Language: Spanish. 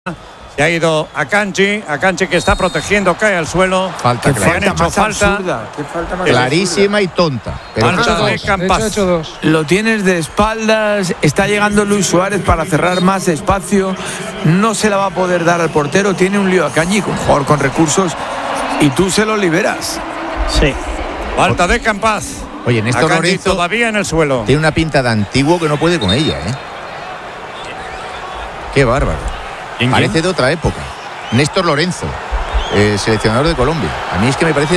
Se ha ido a Kanji que está protegiendo, cae al suelo. Falta le han hecho falta. Qué falta más Clarísima y tonta. Pero Falta de Campas. Ha hecho dos. Lo tienes de espaldas, está llegando Luis Suárez para cerrar más espacio, no se la va a poder dar al portero, tiene un lío a Kanji, un jugador con recursos, y tú se lo liberas. Sí. Falta de Campas. Oye, Néstor Akanji Lorenzo todavía en el suelo. tiene una pinta de antiguo que no puede con ella, ¿eh? Qué bárbaro. Parece de otra época. Néstor Lorenzo, seleccionador de Colombia. A mí es que me parece